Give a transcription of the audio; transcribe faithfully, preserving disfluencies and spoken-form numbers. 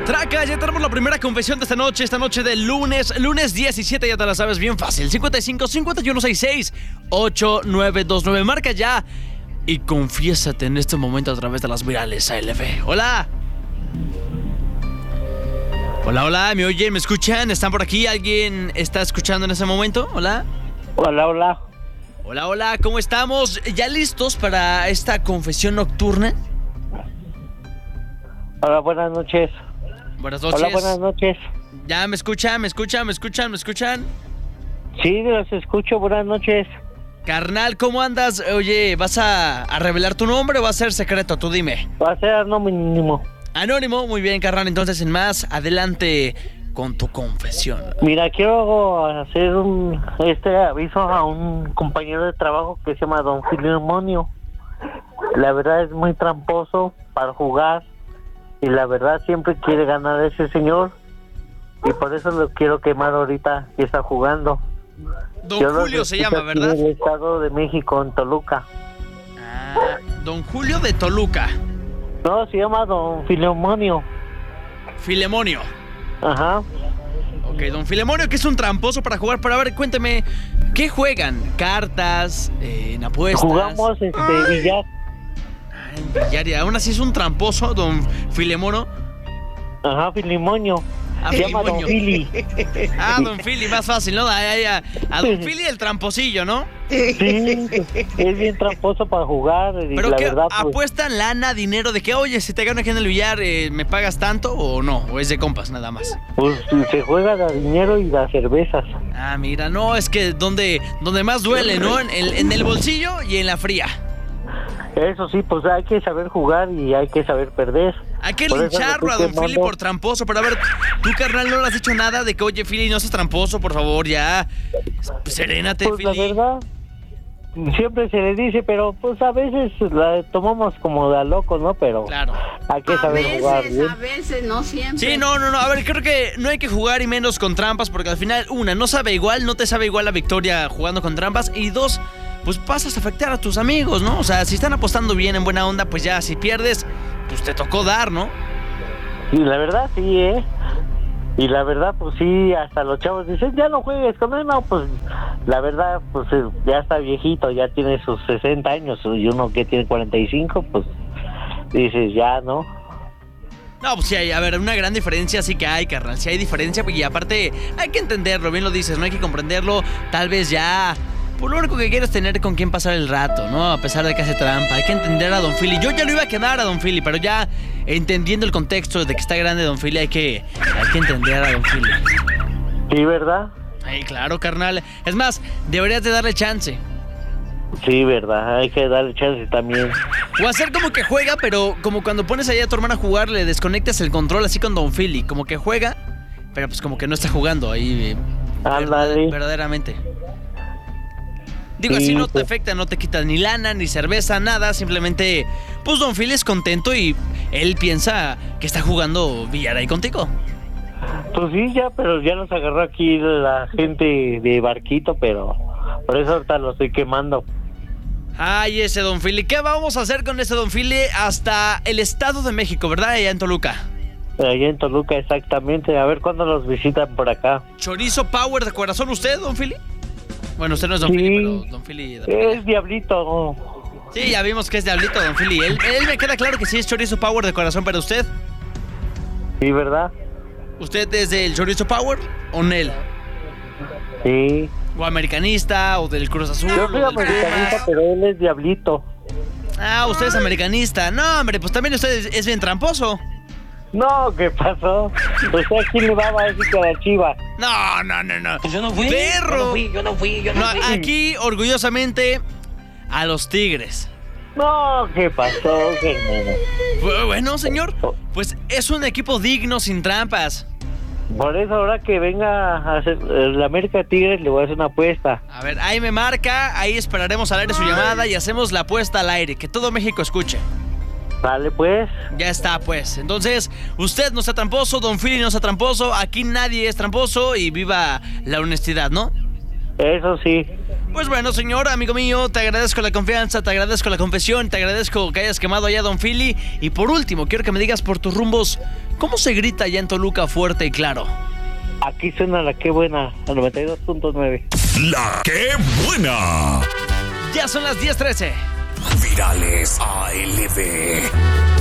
Traca, ya tenemos la primera confesión de esta noche, esta noche de lunes, lunes diecisiete, ya te la sabes bien fácil. cincuenta y cinco, cincuenta y uno, sesenta y seis, ochenta y nueve veintinueve. Marca ya y confiésate en este momento a través de las virales A L B. Hola. Hola, hola, ¿me oyen? ¿Me escuchan? ¿Están por aquí? ¿Alguien está escuchando en ese momento? Hola. Hola, hola. Hola, hola, ¿cómo estamos? ¿Ya listos para esta confesión nocturna? Hola, buenas noches. Buenas noches. Hola, buenas noches. ¿Ya me escuchan? ¿Me escuchan? ¿Me escuchan? ¿Me escuchan? Sí, los escucho, buenas noches. Carnal, ¿cómo andas? Oye, ¿vas a, a revelar tu nombre o va a ser secreto? Tú dime. Va a ser anónimo. Anónimo, muy bien, carnal. Entonces, sin más, adelante con tu confesión. Mira, quiero hacer un este aviso a un compañero de trabajo que se llama Don Filemonio. La verdad es muy tramposo para jugar y la verdad siempre quiere ganar a ese señor y por eso lo quiero quemar ahorita que está jugando. Don Yo Julio se llama, ¿verdad? En el Estado de México, en Toluca. Ah, Don Julio de Toluca. No, se llama Don Filemonio. Filemonio. Ajá. Ok, Don Filemonio, que es un tramposo para jugar. Para ver, cuéntame, ¿qué juegan? ¿Cartas? Eh, ¿En apuestas? Jugamos este Ay. billar. Ah, en billar. Y aún así es un tramposo, Don Filemono. Ajá, Filemonio. Ah, se llama Don Fili. Ah, Don Fili, más fácil, ¿no? A, a, a Don Fili el tramposillo, ¿no? Sí, es bien tramposo para jugar. Pero la que verdad, pues, apuestan lana, dinero, de que, oye, si te gano aquí en el billar, eh, ¿me pagas tanto o no? ¿O es de compas nada más? Pues se juega de dinero y de cervezas. Ah, mira, no, es que donde, donde más duele, ¿no? En el, en el bolsillo y en la fría. Eso sí, pues hay que saber jugar y hay que saber perder. Hay que lincharlo a Don Fili por tramposo. Pero a ver, tú, carnal, no le has dicho nada de que, oye, Fili, no seas tramposo, por favor, ya. Serénate, pues Fili. La verdad, siempre se le dice, pero pues a veces la tomamos como de a locos, ¿no? Pero claro, hay que saber a veces, jugar bien. A veces, no siempre. Sí, no, no, no. A ver, creo que no hay que jugar y menos con trampas, porque al final, una, no sabe igual, no te sabe igual la victoria jugando con trampas. Y dos, pues pasas a afectar a tus amigos, ¿no? O sea, si están apostando bien, en buena onda, pues ya, si pierdes, pues te tocó dar, ¿no? Y la verdad, sí, ¿eh? Y la verdad, pues sí, hasta los chavos dicen, ya no juegues con él, no, pues la verdad, pues ya está viejito, ya tiene sus sesenta años, y uno que tiene cuarenta y cinco, pues dices, ya, ¿no? No, pues sí hay, a ver, una gran diferencia sí que hay, carnal, sí hay diferencia, y aparte hay que entenderlo, bien lo dices, no hay que comprenderlo, tal vez ya... Por lo único que quiero es tener con quién pasar el rato, ¿no? A pesar de que hace trampa. Hay que entender a Don Fili. Yo ya lo iba a quedar a Don Fili, pero ya entendiendo el contexto de que está grande Don Fili, hay que, hay que entender a Don Fili. Sí, ¿verdad? Ay, claro, carnal. Es más, deberías de darle chance. Sí, verdad, hay que darle chance también. O hacer como que juega, pero como cuando pones ahí a tu hermana a jugar, le desconectas el control así con Don Fili. Como que juega, pero pues como que no está jugando ahí. Ándale. Verdaderamente. Digo, sí, así no te pues. afecta, no te quitas ni lana, ni cerveza, nada. Simplemente, pues Don Fili es contento y él piensa que está jugando billar ahí contigo. Pues sí, ya, pero ya nos agarró aquí la gente de barquito, pero por eso ahorita lo estoy quemando. Ay, ese Don Fili. ¿Qué vamos a hacer con ese Don Fili hasta el Estado de México, verdad? Allá en Toluca. Allá en Toluca, exactamente. A ver cuándo nos visitan por acá. ¿Chorizo Power de corazón usted, Don Fili? Bueno, usted no es Don Sí, Fili, pero Don Fili... Es Diablito. Sí, ya vimos que es Diablito, Don Fili. Él, él me queda claro que sí es Chorizo Power de corazón, pero usted... Sí, ¿verdad? ¿Usted es del Chorizo Power o Nel? Sí. ¿O americanista, o del Cruz Azul? Yo soy americanista, Pumas? pero él es Diablito. Ah, usted es americanista. No, hombre, pues también usted es, es bien tramposo. No, ¿qué pasó? ¿Usted a quién le va a decir que a la Chiva? No, no, no, no. Pues yo no fui. ¡Perro! Yo no fui, yo no fui, yo no, No, fui. aquí, orgullosamente, a los Tigres. No, ¿qué pasó, hermano? Bueno, señor, pues es un equipo digno, sin trampas. Por eso ahora que venga a hacer el América Tigres le voy a hacer una apuesta. A ver, ahí me marca, ahí esperaremos al aire su llamada y hacemos la apuesta al aire, que todo México escuche. Vale, pues. Ya está, pues. Entonces, usted no sea tramposo, Don Fili no sea tramposo, aquí nadie es tramposo y viva la honestidad, ¿no? Eso sí. Pues bueno, señor, amigo mío, te agradezco la confianza, te agradezco la confesión, te agradezco que hayas quemado allá a Don Philly. Y por último, quiero que me digas por tus rumbos, ¿cómo se grita allá en Toluca fuerte y claro? Aquí suena la que buena, a noventa y dos punto nueve. La que buena. Ya son las diez trece. Virales A L B.